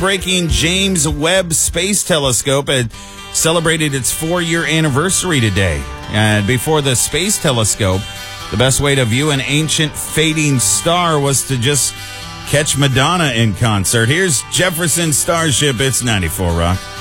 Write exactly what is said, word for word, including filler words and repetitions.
groundbreaking James Webb Space Telescope had celebrated its four-year anniversary today. And before the Space Telescope, the best way to view an ancient fading star was to just catch Madonna in concert. Here's Jefferson Starship. It's ninety-four Rock.